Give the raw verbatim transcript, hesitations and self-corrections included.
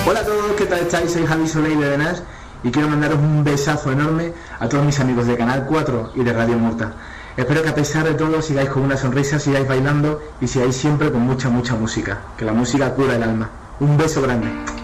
Hola a todos, ¿qué tal estáis? Soy Javi Soleil de Denas y quiero mandaros un besazo enorme a todos mis amigos de Canal cuatro y de Radio Murta. Espero que a pesar de todo sigáis con una sonrisa, sigáis bailando y sigáis siempre con mucha, mucha música. Que la música cura el alma. Un beso grande.